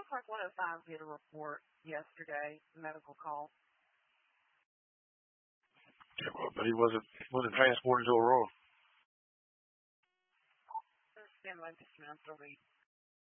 Park 105 did a report yesterday, medical call. Yeah, well, but he wasn't transported to Aurora. It's been like this month already.